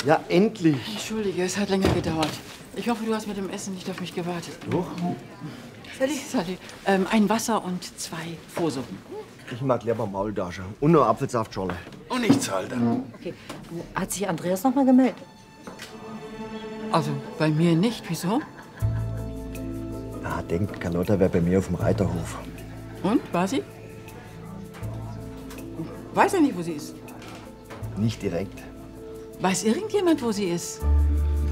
Ja, endlich. Entschuldige, es hat länger gedauert. Ich hoffe, du hast mit dem Essen nicht auf mich gewartet. Doch. Salut. Ein Wasser und 2 Frohsuppen. Ich mag lieber Maultaschen und nur Apfelsaftschorle. Und ich zahle dann. Okay. Hat sich Andreas noch mal gemeldet? Also bei mir nicht. Wieso? Denkt, Carlotta wäre bei mir auf dem Reiterhof. Und, war sie? Weiß er nicht, wo sie ist? Nicht direkt. Weiß irgendjemand, wo sie ist?